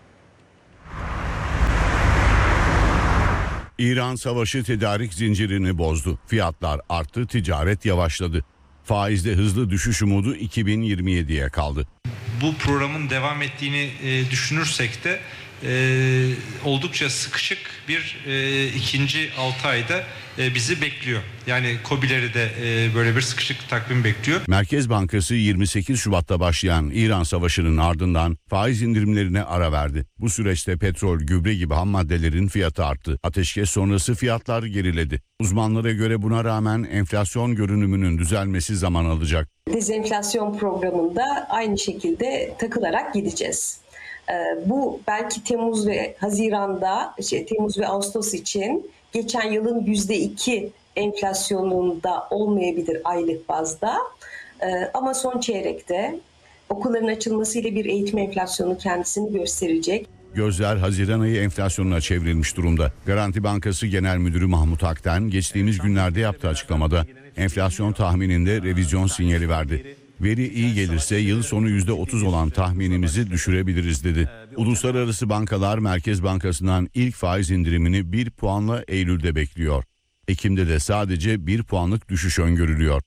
İran savaşı tedarik zincirini bozdu. Fiyatlar arttı, ticaret yavaşladı. Faizde hızlı düşüş umudu iki bin yirmi yediye kaldı. bu programın devam ettiğini e, düşünürsek de e, oldukça sıkışık bir e, ikinci altı ayda e, bizi bekliyor. Yani KOBİ'leri de e, böyle bir sıkışık takvim bekliyor. Merkez Bankası yirmi sekiz Şubat'ta başlayan İran Savaşı'nın ardından faiz indirimlerine ara verdi. Bu süreçte petrol, gübre gibi ham maddelerin fiyatı arttı. Ateşkes sonrası fiyatlar geriledi. Uzmanlara göre buna rağmen enflasyon görünümünün düzelmesi zaman alacak. Dezenflasyon programında aynı şekilde takılarak gideceğiz. Bu belki Temmuz ve Haziran'da, şey, Temmuz ve Ağustos için geçen yılın yüzde iki enflasyonunda olmayabilir aylık bazda. Ama son çeyrekte okulların açılmasıyla bir eğitim enflasyonu kendisini gösterecek. Gözler Haziran ayı enflasyonuna çevrilmiş durumda. Garanti Bankası Genel Müdürü Mahmut Akten geçtiğimiz günlerde yaptığı açıklamada enflasyon tahmininde revizyon sinyali verdi. Veri iyi gelirse yıl sonu yüzde otuz olan tahminimizi düşürebiliriz dedi. Uluslararası bankalar Merkez Bankası'ndan ilk faiz indirimini bir puanla Eylül'de bekliyor. Ekim'de de sadece bir puanlık düşüş öngörülüyor.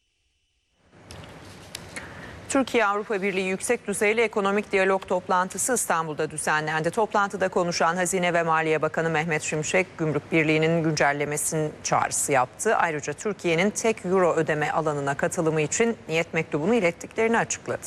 Türkiye-Avrupa Birliği Yüksek Düzeyli Ekonomik Diyalog toplantısı İstanbul'da düzenlendi. Toplantıda konuşan Hazine ve Maliye Bakanı Mehmet Şimşek, Gümrük Birliği'nin güncellemesinin çağrısı yaptı. Ayrıca Türkiye'nin tek euro ödeme alanına katılımı için niyet mektubunu ilettiklerini açıkladı.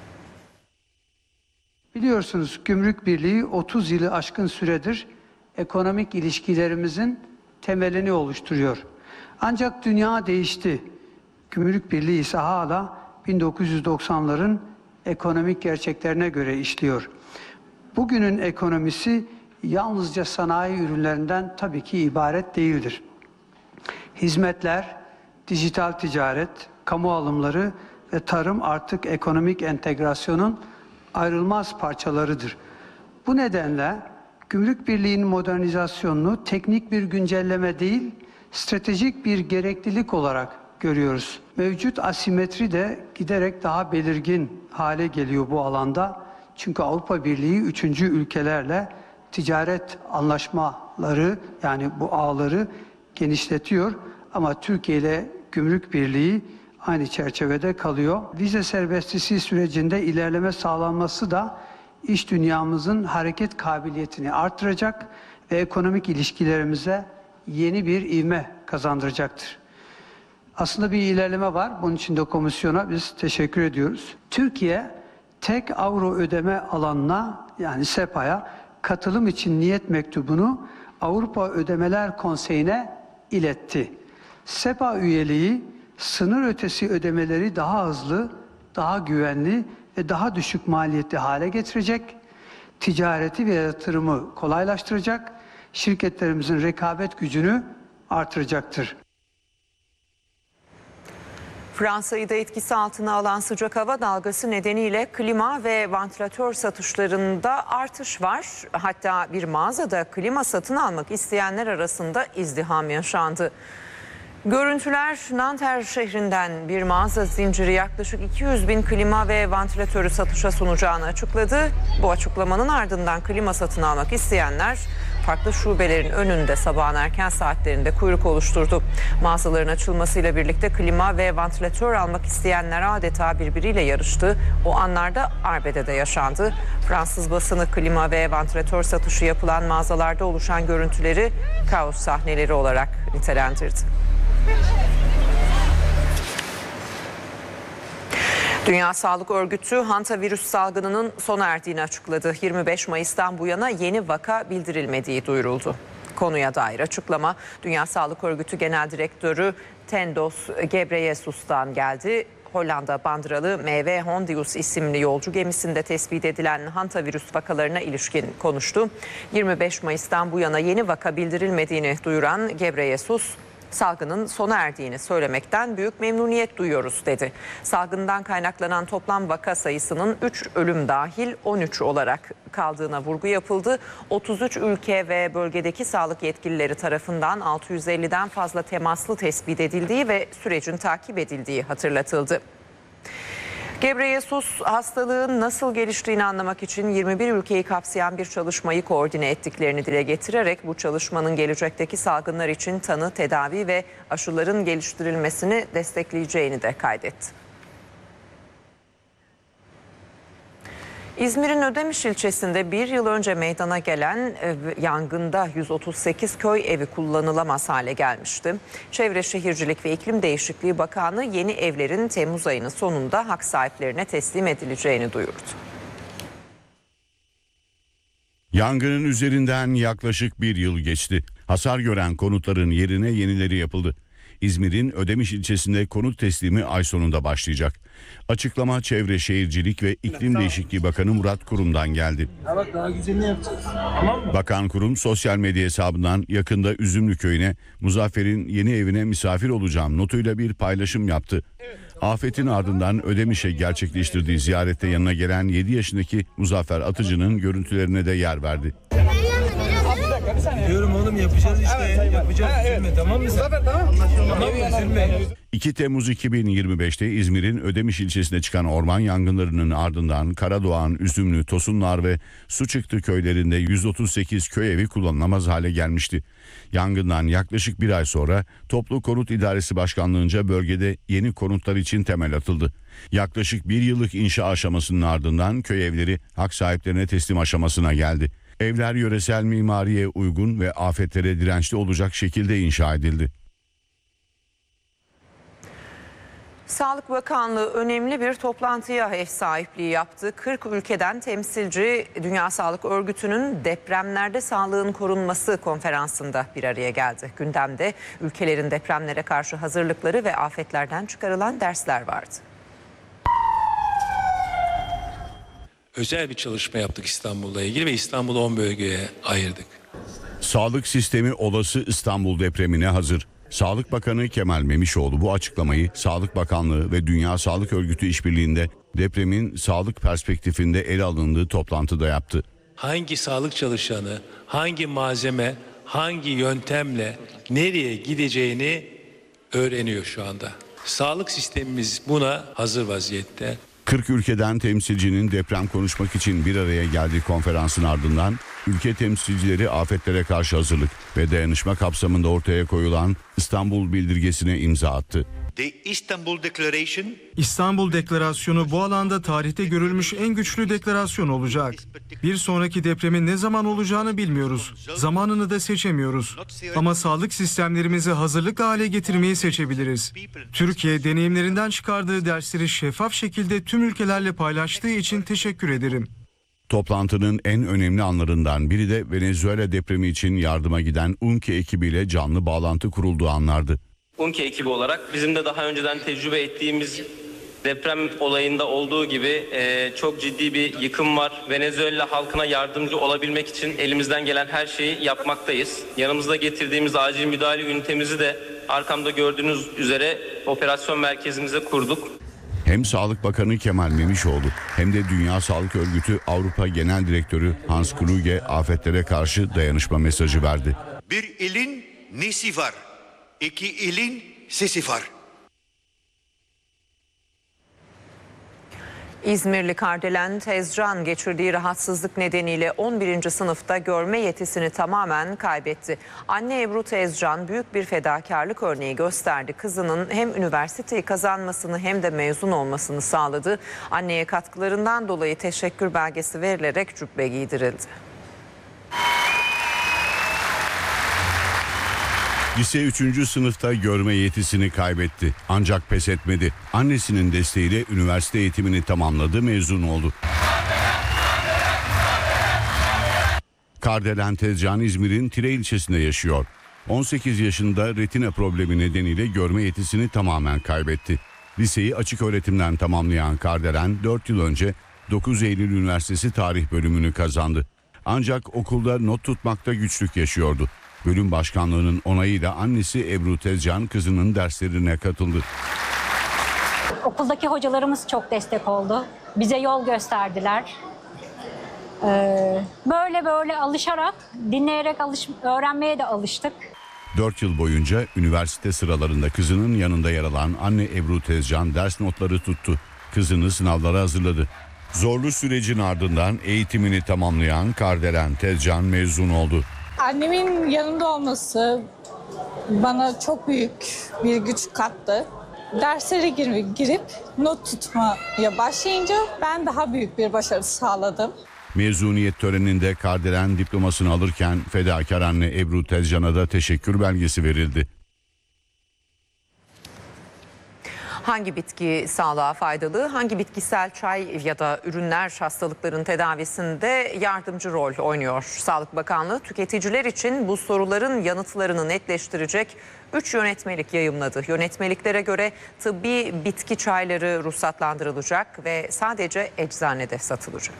Biliyorsunuz Gümrük Birliği otuz yılı aşkın süredir ekonomik ilişkilerimizin temelini oluşturuyor. Ancak dünya değişti. Gümrük Birliği ise hala bin dokuz yüz doksanların ekonomik gerçeklerine göre işliyor. Bugünün ekonomisi yalnızca sanayi ürünlerinden tabii ki ibaret değildir. Hizmetler, dijital ticaret, kamu alımları ve tarım artık ekonomik entegrasyonun ayrılmaz parçalarıdır. Bu nedenle Gümrük Birliği'nin modernizasyonunu teknik bir güncelleme değil, stratejik bir gereklilik olarak görüyoruz. Mevcut asimetri de giderek daha belirgin hale geliyor bu alanda. Çünkü Avrupa Birliği üçüncü ülkelerle ticaret anlaşmaları, yani bu ağları genişletiyor. Ama Türkiye ile Gümrük Birliği aynı çerçevede kalıyor. Vize serbestisi sürecinde ilerleme sağlanması da iş dünyamızın hareket kabiliyetini artıracak ve ekonomik ilişkilerimize yeni bir ivme kazandıracaktır. Aslında bir ilerleme var. Bunun için de komisyona biz teşekkür ediyoruz. Türkiye tek avro ödeme alanına, yani SEPA'ya katılım için niyet mektubunu Avrupa Ödemeler Konseyi'ne iletti. SEPA üyeliği sınır ötesi ödemeleri daha hızlı, daha güvenli ve daha düşük maliyetli hale getirecek, ticareti ve yatırımı kolaylaştıracak, şirketlerimizin rekabet gücünü artıracaktır. Fransa'yı da etkisi altına alan sıcak hava dalgası nedeniyle klima ve vantilatör satışlarında artış var. Hatta bir mağazada klima satın almak isteyenler arasında izdiham yaşandı. Görüntüler Nanterre şehrinden. Bir mağaza zinciri yaklaşık iki yüz bin klima ve vantilatörü satışa sunacağını açıkladı. Bu açıklamanın ardından klima satın almak isteyenler farklı şubelerin önünde sabahın erken saatlerinde kuyruk oluşturdu. Mağazaların açılmasıyla birlikte klima ve vantilatör almak isteyenler adeta birbiriyle yarıştı. O anlarda arbede de yaşandı. Fransız basını klima ve vantilatör satışı yapılan mağazalarda oluşan görüntüleri kaos sahneleri olarak nitelendirdi. Dünya Sağlık Örgütü hantavirüs salgınının sona erdiğini açıkladı. yirmi beş Mayıs'tan bu yana yeni vaka bildirilmediği duyuruldu. Konuya dair açıklama Dünya Sağlık Örgütü Genel Direktörü Tedros Ghebreyesus'tan geldi. Hollanda bandıralı M V Hondius isimli yolcu gemisinde tespit edilen hantavirüs vakalarına ilişkin konuştu. yirmi beş Mayıs'tan bu yana yeni vaka bildirilmediğini duyuran Ghebreyesus, salgının sona erdiğini söylemekten büyük memnuniyet duyuyoruz dedi. Salgından kaynaklanan toplam vaka sayısının üç ölüm dahil on üç olarak kaldığına vurgu yapıldı. otuz üç ülke ve bölgedeki sağlık yetkilileri tarafından altı yüz elliden fazla temaslı tespit edildiği ve sürecin takip edildiği hatırlatıldı. Ghebreyesus hastalığın nasıl geliştiğini anlamak için yirmi bir ülkeyi kapsayan bir çalışmayı koordine ettiklerini dile getirerek bu çalışmanın gelecekteki salgınlar için tanı, tedavi ve aşıların geliştirilmesini destekleyeceğini de kaydetti. İzmir'in Ödemiş ilçesinde bir yıl önce meydana gelen e, yangında yüz otuz sekiz köy evi kullanılamaz hale gelmişti. Çevre Şehircilik ve İklim Değişikliği Bakanı yeni evlerin Temmuz ayının sonunda hak sahiplerine teslim edileceğini duyurdu. Yangının üzerinden yaklaşık bir yıl geçti. Hasar gören konutların yerine yenileri yapıldı. İzmir'in Ödemiş ilçesinde konut teslimi ay sonunda başlayacak. Açıklama Çevre Şehircilik ve İklim Değişikliği Bakanı Murat Kurum'dan geldi. Bak daha güzelini yapacağız. Tamam mı? Bakan Kurum sosyal medya hesabından yakında Üzümlü Köyü'ne Muzaffer'in yeni evine misafir olacağım notuyla bir paylaşım yaptı. Afetin ardından Ödemiş'e gerçekleştirdiği ziyarette yanına gelen yedi yaşındaki Muzaffer Atıcı'nın görüntülerine de yer verdi. Diyorum oğlum yapacağız işte. Evet, yapacağız. Ha, evet. Üzülme, tamam mı? Zafer, tamam. Tamam üzülme. iki Temmuz iki bin yirmi beşte İzmir'in Ödemiş ilçesine çıkan orman yangınlarının ardından Karadoğan, Üzümlü, Tosunlar ve Suçıktı köylerinde yüz otuz sekiz köy evi kullanılamaz hale gelmişti. Yangından yaklaşık bir ay sonra Toplu Konut İdaresi Başkanlığı'nca bölgede yeni konutlar için temel atıldı. Yaklaşık bir yıllık inşa aşamasının ardından köy evleri hak sahiplerine teslim aşamasına geldi. Evler yöresel mimariye uygun ve afetlere dirençli olacak şekilde inşa edildi. Sağlık Bakanlığı önemli bir toplantıya ev sahipliği yaptı. kırk ülkeden temsilci Dünya Sağlık Örgütü'nün depremlerde sağlığın korunması konferansında bir araya geldi. Gündemde ülkelerin depremlere karşı hazırlıkları ve afetlerden çıkarılan dersler vardı. Özel bir çalışma yaptık İstanbul'la ilgili ve İstanbul'u on bölgeye ayırdık. Sağlık sistemi olası İstanbul depremine hazır. Sağlık Bakanı Kemal Memişoğlu bu açıklamayı Sağlık Bakanlığı ve Dünya Sağlık Örgütü işbirliğinde depremin sağlık perspektifinde ele alındığı toplantıda yaptı. Hangi sağlık çalışanı, hangi malzeme, hangi yöntemle nereye gideceğini öğreniyor şu anda. Sağlık sistemimiz buna hazır vaziyette. kırk ülkeden temsilcinin deprem konuşmak için bir araya geldiği konferansın ardından ülke temsilcileri afetlere karşı hazırlık ve dayanışma kapsamında ortaya koyulan İstanbul Bildirgesi'ne imza attı. İstanbul Declaration, İstanbul Deklarasyonu bu alanda tarihte görülmüş en güçlü deklarasyon olacak. Bir sonraki depremin ne zaman olacağını bilmiyoruz. Zamanını da seçemiyoruz. Ama sağlık sistemlerimizi hazırlıklı hale getirmeyi seçebiliriz. Türkiye deneyimlerinden çıkardığı dersleri şeffaf şekilde tüm ülkelerle paylaştığı için teşekkür ederim. Toplantının en önemli anlarından biri de Venezuela depremi için yardıma giden UNKE ekibiyle canlı bağlantı kurulduğu anlardı. UNKE ekibi olarak bizim de daha önceden tecrübe ettiğimiz deprem olayında olduğu gibi e, çok ciddi bir yıkım var. Venezuela halkına yardımcı olabilmek için elimizden gelen her şeyi yapmaktayız. Yanımızda getirdiğimiz acil müdahale ünitemizi de arkamda gördüğünüz üzere operasyon merkezimize kurduk. Hem Sağlık Bakanı Kemal Memişoğlu hem de Dünya Sağlık Örgütü Avrupa Genel Direktörü Hans Kluge afetlere karşı dayanışma mesajı verdi. Bir ilin nesi var, iki ilin sesi var. İzmirli Kardelen Tezcan geçirdiği rahatsızlık nedeniyle on birinci sınıfta görme yetisini tamamen kaybetti. Anne Ebru Tezcan büyük bir fedakarlık örneği gösterdi. Kızının hem üniversiteyi kazanmasını hem de mezun olmasını sağladı. Anneye katkılarından dolayı teşekkür belgesi verilerek cübbe giydirildi. Lise üçüncü sınıfta görme yetisini kaybetti. Ancak pes etmedi. Annesinin desteğiyle üniversite eğitimini tamamladı, mezun oldu. Kardelen Tezcan İzmir'in Tire ilçesinde yaşıyor. on sekiz yaşında retina problemi nedeniyle görme yetisini tamamen kaybetti. Liseyi açık öğretimden tamamlayan Kardelen dört yıl önce dokuz Eylül Üniversitesi Tarih bölümünü kazandı. Ancak okulda not tutmakta güçlük yaşıyordu. Bölüm başkanlığının onayıyla annesi Ebru Tezcan kızının derslerine katıldı. Okuldaki hocalarımız çok destek oldu. Bize yol gösterdiler. Ee, böyle böyle alışarak, dinleyerek alış, öğrenmeye de alıştık. Dört yıl boyunca üniversite sıralarında kızının yanında yer alan anne Ebru Tezcan ders notları tuttu. Kızını sınavlara hazırladı. Zorlu sürecin ardından eğitimini tamamlayan Kardelen Tezcan mezun oldu. Annemin yanında olması bana çok büyük bir güç kattı Derslere girip, girip not tutmaya başlayınca ben daha büyük bir başarı sağladım. Mezuniyet töreninde Kardelen diplomasını alırken fedakar anne Ebru Tezcan'a da teşekkür belgesi verildi. Hangi bitki sağlığa faydalı, hangi bitkisel çay ya da ürünler hastalıkların tedavisinde yardımcı rol oynuyor? Sağlık Bakanlığı tüketiciler için bu soruların yanıtlarını netleştirecek üç yönetmelik yayımladı. Yönetmeliklere göre tıbbi bitki çayları ruhsatlandırılacak ve sadece eczanede satılacak.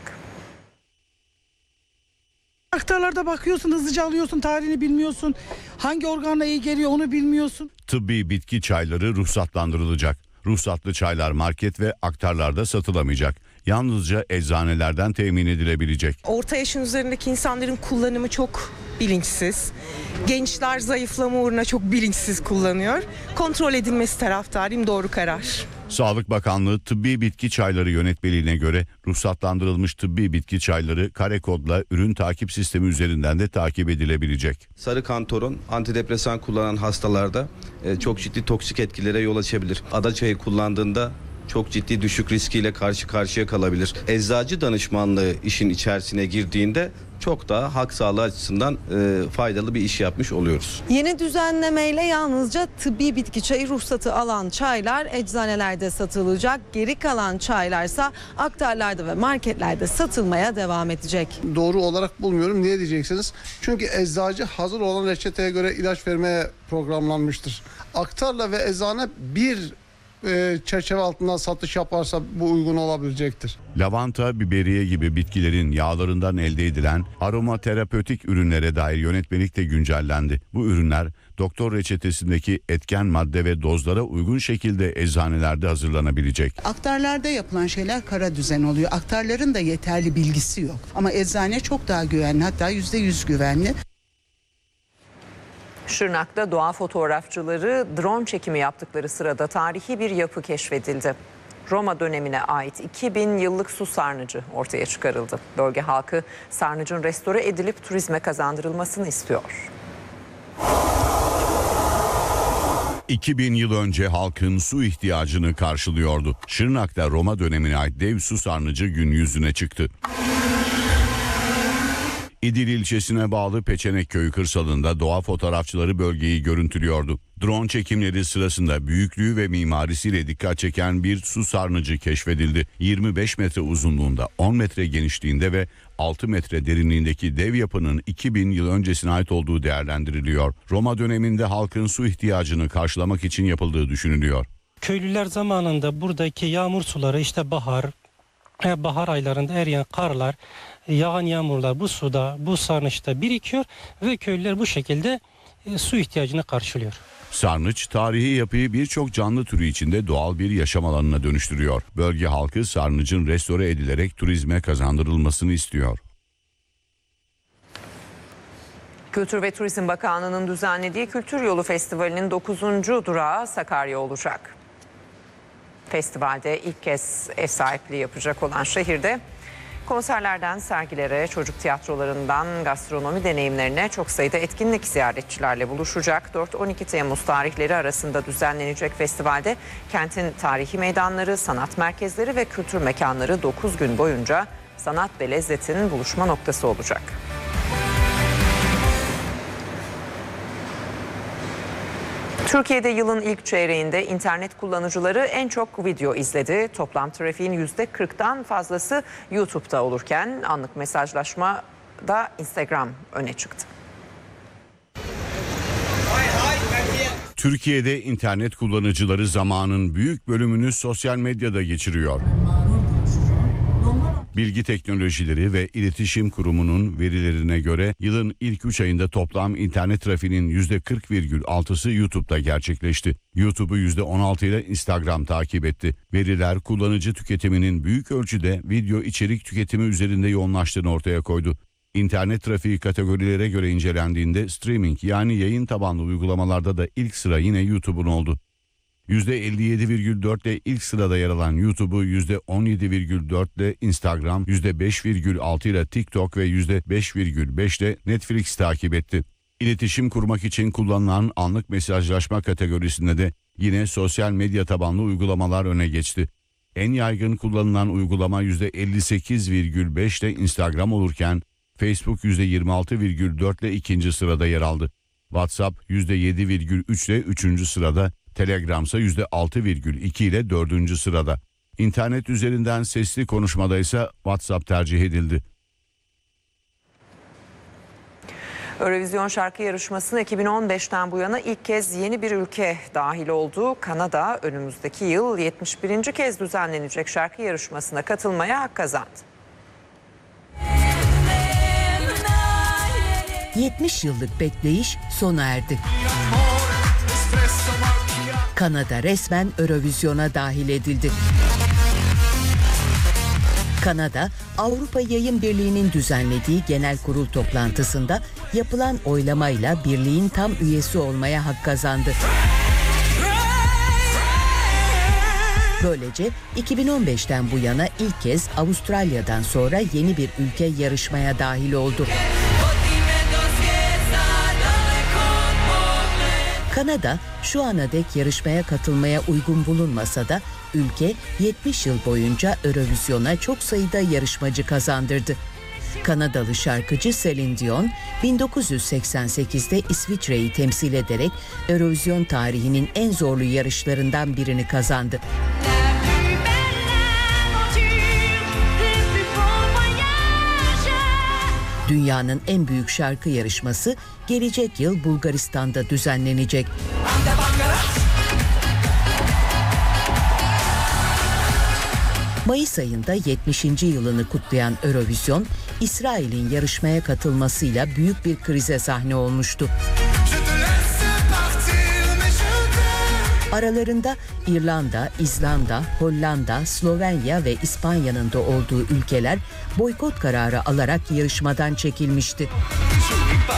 Aktarlarda bakıyorsun, hızlıca alıyorsun, tarihini bilmiyorsun. Hangi organla iyi geliyor onu bilmiyorsun. Tıbbi bitki çayları ruhsatlandırılacak. Ruhsatlı çaylar market ve aktarlarda satılamayacak. Yalnızca eczanelerden temin edilebilecek. Orta yaşın üzerindeki insanların kullanımı çok bilinçsiz. Gençler zayıflama uğruna çok bilinçsiz kullanıyor. Kontrol edilmesi taraftarıyım, doğru karar. Sağlık Bakanlığı tıbbi bitki çayları yönetmeliğine göre ruhsatlandırılmış tıbbi bitki çayları kare kodla ürün takip sistemi üzerinden de takip edilebilecek. Sarı kantaron antidepresan kullanan hastalarda e, çok ciddi toksik etkilere yol açabilir. Ada çayı kullandığında çok ciddi düşük riskiyle karşı karşıya kalabilir. Eczacı danışmanlığı işin içerisine girdiğinde çok daha halk sağlığı açısından e, faydalı bir iş yapmış oluyoruz. Yeni düzenlemeyle yalnızca tıbbi bitki çayı ruhsatı alan çaylar eczanelerde satılacak. Geri kalan çaylarsa aktarlarda ve marketlerde satılmaya devam edecek. Doğru olarak bulmuyorum. Niye diyeceksiniz? Çünkü eczacı hazır olan reçeteye göre ilaç vermeye programlanmıştır. Aktarla ve eczane bir çerçeve altından satış yaparsa bu uygun olabilecektir. Lavanta, biberiye gibi bitkilerin yağlarından elde edilen aromaterapötik ürünlere dair yönetmelik de güncellendi. Bu ürünler doktor reçetesindeki etken madde ve dozlara uygun şekilde eczanelerde hazırlanabilecek. Aktarlarda yapılan şeyler kara düzen oluyor. Aktarların da yeterli bilgisi yok. Ama eczane çok daha güvenli, hatta yüzde yüz güvenli. Şırnak'ta doğa fotoğrafçıları drone çekimi yaptıkları sırada tarihi bir yapı keşfedildi. Roma dönemine ait iki bin yıllık su sarnıcı ortaya çıkarıldı. Bölge halkı sarnıcın restore edilip turizme kazandırılmasını istiyor. iki bin yıl önce halkın su ihtiyacını karşılıyordu. Şırnak'ta Roma dönemine ait dev su sarnıcı gün yüzüne çıktı. İdil ilçesine bağlı Peçenek Köyü kırsalında doğa fotoğrafçıları bölgeyi görüntülüyordu. Drone çekimleri sırasında büyüklüğü ve mimarisiyle dikkat çeken bir su sarnıcı keşfedildi. yirmi beş metre uzunluğunda, on metre genişliğinde ve altı metre derinliğindeki dev yapının iki bin yıl öncesine ait olduğu değerlendiriliyor. Roma döneminde halkın su ihtiyacını karşılamak için yapıldığı düşünülüyor. Köylüler zamanında buradaki yağmur suları işte bahar, bahar aylarında eriyen karlar, yağan yağmurlar bu suda, bu sarnıçta birikiyor ve köylüler bu şekilde e, su ihtiyacını karşılıyor. Sarnıç tarihi yapıyı birçok canlı türü içinde doğal bir yaşam alanına dönüştürüyor. Bölge halkı sarnıcın restore edilerek turizme kazandırılmasını istiyor. Kültür ve Turizm Bakanlığı'nın düzenlediği Kültür Yolu Festivali'nin dokuzuncu durağı Sakarya olacak. Festivalde ilk kez ev sahipliği yapacak olan şehirde konserlerden sergilere, çocuk tiyatrolarından gastronomi deneyimlerine çok sayıda etkinlik ziyaretçilerle buluşacak. dört on iki Temmuz tarihleri arasında düzenlenecek festivalde kentin tarihi meydanları, sanat merkezleri ve kültür mekanları dokuz gün boyunca sanat ve lezzetin buluşma noktası olacak. Türkiye'de yılın ilk çeyreğinde internet kullanıcıları en çok video izledi. Toplam trafiğin yüzde kırktan fazlası YouTube'da olurken anlık mesajlaşmada Instagram öne çıktı. Türkiye'de internet kullanıcıları zamanın büyük bölümünü sosyal medyada geçiriyor. Bilgi Teknolojileri ve İletişim Kurumu'nun verilerine göre yılın ilk üç ayında toplam internet trafiğinin yüzde kırk virgül altısı YouTube'da gerçekleşti. YouTube'u yüzde on altı ile Instagram takip etti. Veriler kullanıcı tüketiminin büyük ölçüde video içerik tüketimi üzerinde yoğunlaştığını ortaya koydu. İnternet trafiği kategorilere göre incelendiğinde streaming yani yayın tabanlı uygulamalarda da ilk sıra yine YouTube'un oldu. yüzde elli yedi virgül dört ile ilk sırada yer alan YouTube'u yüzde on yedi virgül dört ile Instagram, yüzde beş virgül altı ile TikTok ve yüzde beş virgül beş ile Netflix takip etti. İletişim kurmak için kullanılan anlık mesajlaşma kategorisinde de Yine sosyal medya tabanlı uygulamalar öne geçti. En yaygın kullanılan uygulama yüzde elli sekiz virgül beş ile Instagram olurken Facebook yüzde yirmi altı virgül dört ile ikinci sırada yer aldı. WhatsApp yüzde yedi virgül üç ile üçüncü sırada, Telegram ise yüzde altı virgül iki ile dördüncü sırada. İnternet üzerinden sesli konuşmada ise WhatsApp tercih edildi. Eurovision şarkı yarışmasına iki bin on beşten bu yana ilk kez yeni bir ülke dahil oldu. Kanada önümüzdeki yıl yetmiş birinci kez düzenlenecek şarkı yarışmasına katılmaya hak kazandı. yetmiş yıllık bekleyiş sona erdi. Kanada resmen Eurovision'a dahil edildi. Kanada, Avrupa Yayın Birliği'nin düzenlediği genel kurul toplantısında yapılan oylamayla birliğin tam üyesi olmaya hak kazandı. Böylece iki bin on beşten bu yana ilk kez Avustralya'dan sonra yeni bir ülke yarışmaya dahil oldu. Kanada şu ana dek yarışmaya katılmaya uygun bulunmasa da ülke yetmiş yıl boyunca Eurovision'a çok sayıda yarışmacı kazandırdı. Kanadalı şarkıcı Celine Dion bin dokuz yüz seksen sekizde İsviçre'yi temsil ederek Eurovision tarihinin en zorlu yarışlarından birini kazandı. Dünyanın en büyük şarkı yarışması gelecek yıl Bulgaristan'da düzenlenecek. Mayıs ayında yetmişinci yılını kutlayan Eurovision, İsrail'in yarışmaya katılmasıyla büyük bir krize sahne olmuştu. Aralarında İrlanda, İzlanda, Hollanda, Slovenya ve İspanya'nın da olduğu ülkeler boykot kararı alarak yarışmadan çekilmişti.